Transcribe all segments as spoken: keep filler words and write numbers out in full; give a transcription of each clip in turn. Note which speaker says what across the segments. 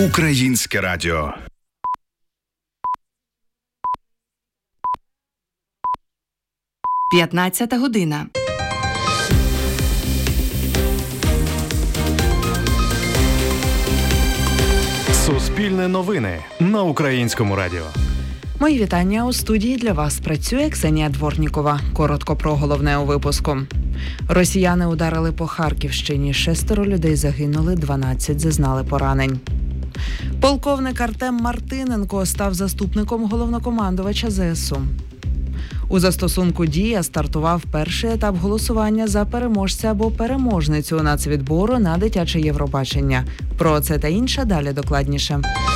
Speaker 1: Українське радіо.
Speaker 2: п'ятнадцята година.
Speaker 3: Суспільне новини на Українському радіо.
Speaker 2: Мої вітання. У студії для вас працює Ксенія Дворнікова. Коротко про головне у випуску. Росіяни ударили по Харківщині. Шестеро людей загинули, дванадцять зазнали поранень. Полковник Артем Мартиненко став заступником головнокомандувача зе ес у. У застосунку «Дія» стартував перший етап голосування за переможця або переможницю нацвідбору на дитяче Євробачення. Про це та інше далі докладніше.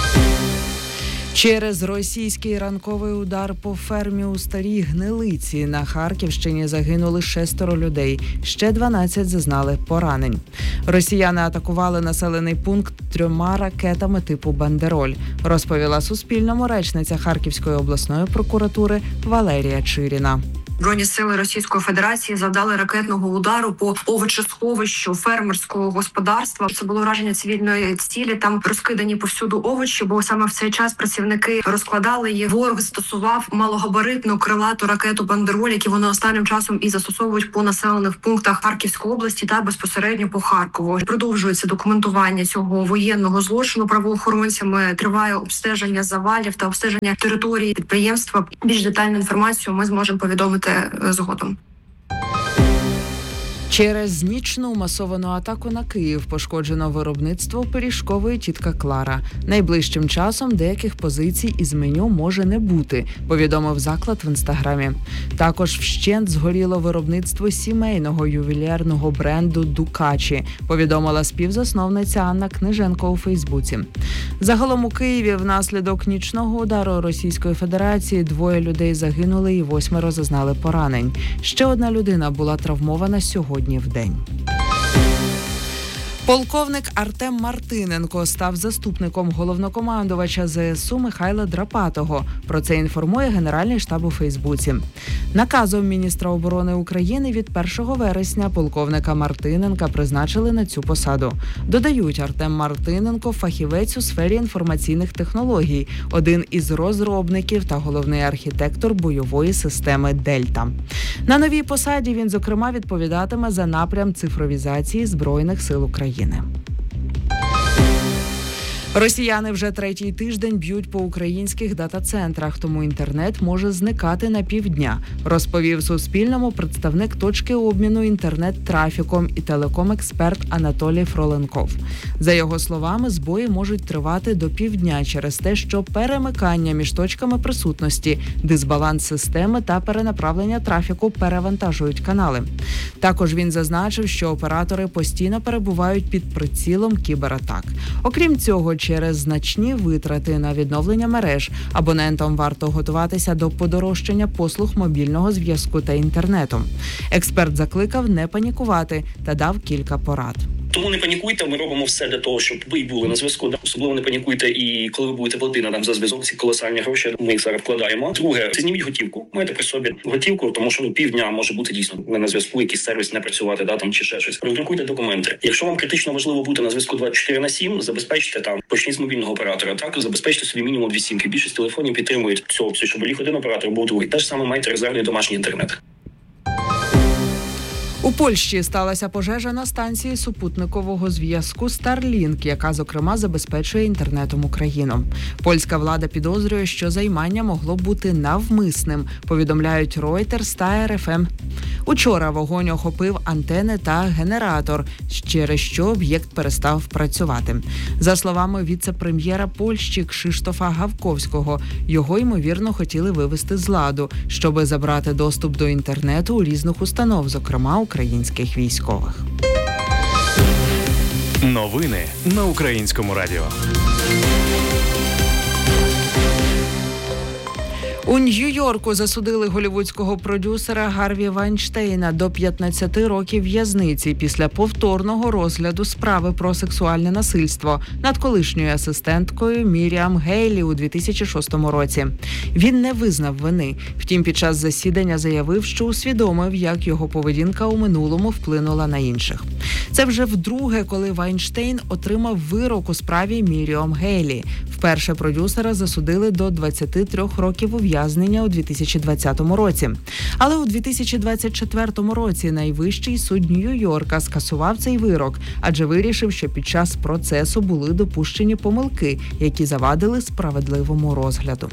Speaker 2: Через російський ранковий удар по фермі у Старій Гнилиці на Харківщині загинули шестеро людей, ще дванадцять зазнали поранень. Росіяни атакували населений пункт трьома ракетами типу «Бандероль», розповіла Суспільному речниця Харківської обласної прокуратури Валерія Чиріна.
Speaker 4: Збройні сили Російської Федерації завдали ракетного удару по овочесховищу фермерського господарства. Це було враження цивільної цілі. Там розкидані повсюду овочі, бо саме в цей час працівники розкладали їх. Ворог застосував малогабаритну крилату ракету «Бандероль», які вони останнім часом і застосовують по населених пунктах Харківської області та безпосередньо по Харкову. Продовжується документування цього воєнного злочину правоохоронцями. Триває обстеження завалів та обстеження території підприємства. Більш детальну інформацію ми зможемо повідомити згодом.
Speaker 2: Через нічну масовану атаку на Київ пошкоджено виробництво пиріжкової «Тітка Клара». Найближчим часом деяких позицій із меню може не бути, повідомив заклад в інстаграмі. Також вщент згоріло виробництво сімейного ювелірного бренду «Дукачі», повідомила співзасновниця Анна Книженко у Фейсбуці. Загалом у Києві внаслідок нічного удару Російської Федерації двоє людей загинули і восьмеро зазнали поранень. Ще одна людина була травмована сьогодні в день. Полковник Артем Мартиненко став заступником головнокомандувача зе ес у Михайла Драпатого. Про це інформує Генеральний штаб у Фейсбуці. Наказом міністра оборони України від першого вересня полковника Мартиненка призначили на цю посаду. Додають, Артем Мартиненко – фахівець у сфері інформаційних технологій, один із розробників та головний архітектор бойової системи «Дельта». На новій посаді він, зокрема, відповідатиме за напрям цифровізації Збройних сил України. Росіяни вже третій тиждень б'ють по українських дата-центрах, тому інтернет може зникати на півдня, розповів Суспільному представник точки обміну інтернет-трафіком і телеком-експерт Анатолій Фроленков. За його словами, збої можуть тривати до півдня через те, що перемикання між точками присутності, дисбаланс системи та перенаправлення трафіку перевантажують канали. Також він зазначив, що оператори постійно перебувають під прицілом кібератак. Окрім цього, через значні витрати на відновлення мереж абонентам варто готуватися до подорожчання послуг мобільного зв'язку та інтернету. Експерт закликав не панікувати та дав кілька порад.
Speaker 5: Тому не панікуйте, ми робимо все для того, щоб ви були на зв'язку. Особливо не панікуйте, і коли ви будете платити нам за зв'язок, ці колосальні гроші, ми їх зараз вкладаємо. Друге, це зніміть готівку. Маєте при собі готівку, тому що ну, півдня може бути дійсно не на зв'язку, якийсь сервіс не працювати, да, там, чи ще щось. Роздрукуйте документи. Якщо вам критично важливо бути на зв'язку двадцять чотири на сім, забезпечте там, почніть з мобільного оператора, так, забезпечте собі мінімум дві сімки. Більшість телефонів підтримують цю опцію, щоб ліг один оператор був другий. Те ж саме маєте резервний домашній інтернет.
Speaker 2: У Польщі сталася пожежа на станції супутникового зв'язку Starlink, яка, зокрема, забезпечує інтернетом Україну. Польська влада підозрює, що займання могло бути навмисним, повідомляють Reuters та ер еф ем. Учора вогонь охопив антени та генератор, через що об'єкт перестав працювати. За словами віце-прем'єра Польщі Кшиштофа Гавковського, його, ймовірно, хотіли вивести з ладу, щоби забрати доступ до інтернету у різних установ, зокрема українських військових.
Speaker 3: Новини на Українському радіо.
Speaker 2: У Нью-Йорку засудили голлівудського продюсера Гарві Вайнштейна до п'ятнадцяти років в'язниці після повторного розгляду справи про сексуальне насильство над колишньою асистенткою Міріам Гейлі у дві тисячі шостому році. Він не визнав вини. Втім, під час засідання заявив, що усвідомив, як його поведінка у минулому вплинула на інших. Це вже вдруге, коли Вайнштейн отримав вирок у справі Міріам Гейлі. Вперше продюсера засудили до двадцяти трьох років ув'язнення у дві тисячі двадцятому році. Але у дві тисячі двадцять четвертому році найвищий суд Нью-Йорка скасував цей вирок, адже вирішив, що під час процесу були допущені помилки, які завадили справедливому розгляду.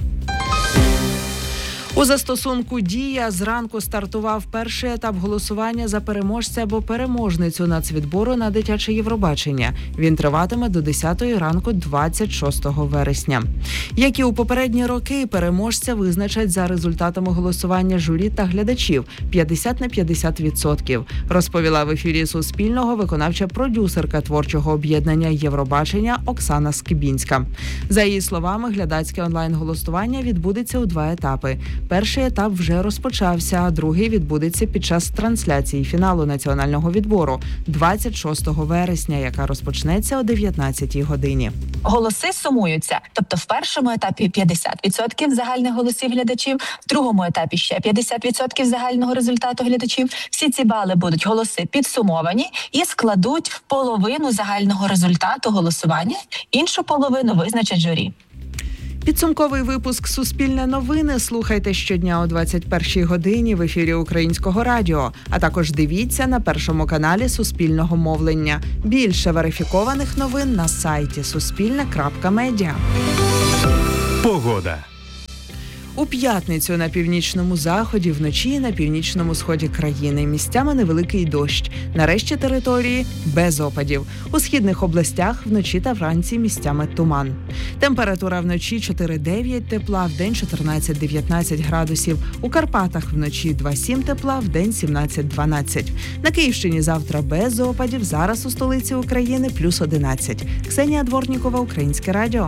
Speaker 2: У застосунку «Дія» зранку стартував перший етап голосування за переможця або переможницю нацвідбору на дитяче Євробачення. Він триватиме до десятої ранку двадцять шостого вересня. Як і у попередні роки, переможця визначать за результатами голосування журі та глядачів п'ятдесят на п'ятдесят відсотків, розповіла в ефірі Суспільного виконавча продюсерка творчого об'єднання Євробачення Оксана Скибінська. За її словами, глядацьке онлайн-голосування відбудеться у два етапи. Перший етап вже розпочався, а другий відбудеться під час трансляції фіналу національного відбору двадцять шостого вересня, яка розпочнеться о дев'ятнадцятій годині.
Speaker 1: Голоси сумуються. Тобто в першому етапі п'ятдесят відсотків загальних голосів глядачів, в другому етапі ще п'ятдесят відсотків загального результату глядачів. Всі ці бали будуть голоси підсумовані і складуть половину загального результату голосування. Іншу половину визначить журі.
Speaker 2: Підсумковий випуск «Суспільне новини» слухайте щодня о двадцять першій годині в ефірі Українського радіо, а також дивіться на першому каналі Суспільного мовлення. Більше верифікованих новин на сайті суспільне крапка медіа.
Speaker 3: Погода.
Speaker 2: У п'ятницю на північному заході, вночі на північному сході країни. Місцями невеликий дощ. На решті території без опадів. У східних областях вночі та вранці місцями туман. Температура вночі чотири-дев'ять тепла, вдень чотирнадцять-дев'ятнадцять градусів. У Карпатах вночі два-сім тепла, вдень сімнадцять-дванадцять. На Київщині завтра без опадів, зараз у столиці України плюс одинадцять. Ксенія Дворнікова, Українське радіо.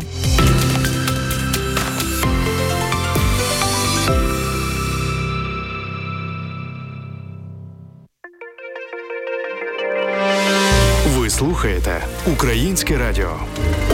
Speaker 3: Ви слухаєте Українське радіо.